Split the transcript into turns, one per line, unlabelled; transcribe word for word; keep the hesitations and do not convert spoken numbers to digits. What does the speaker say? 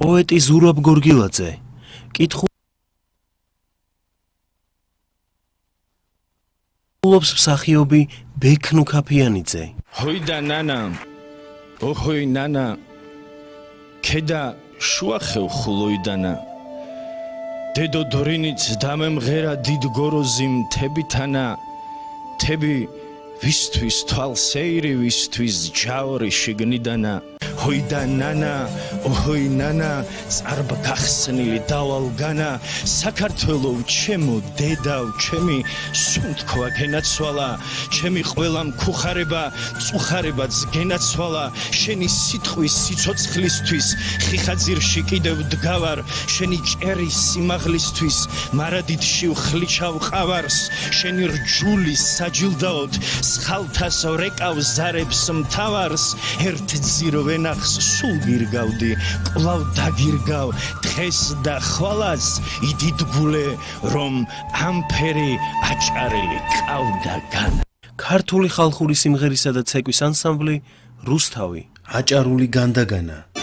პოეტი ზურაბ გორგილაძე კითხულობს მსახიობი ბექნუ ქაფიანიძე.
ჰოიდა ნანა, ოჰოი ნანა, ქედა შუახევ ხულოიდანა. დედო დორინიც დამემღერა დიდ გოროზი მთებითანა. თები ვისთვის თვალსეირი, ვისთვის ჯაური შიგნიდანა. ჰოიდა ნანა, ოჰოი ნანა, წარბ გახსნილი დავალგანა. საქართველო ჩემო დედავ ჩემი სუნთქვა გენაცვალა. ჩემი ყველა მქუხარება წუხარებაც გენაცვალა. შენი სიტყვის სიცოცხლისთვის ხიხაძირში კიდევ დგავარ. შენი ჭერის სიმაღლისთვის მარადიდში ვხლიჩავ ყავარს. შენი რჯული საჯილდაოდ სხალთას ვრეკავ ზარებს მთავარს. ერთ ძირო ვენახს სულ გირგავდი, კვლავ დაგირგავ დღეს და ხვალას. იდიდგულე რომ ამფერი აჭარელი ყავდა განა.
ქართული ხალხური სიმღერისა და ცეკვის ანსამბლი რუსთავი აჭარული განდაგანა.